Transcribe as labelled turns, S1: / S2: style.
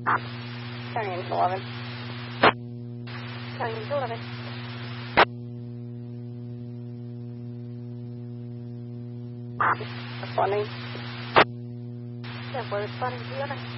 S1: Turning into 11. Turning into 11. Responding. Yeah, we're responding to 11.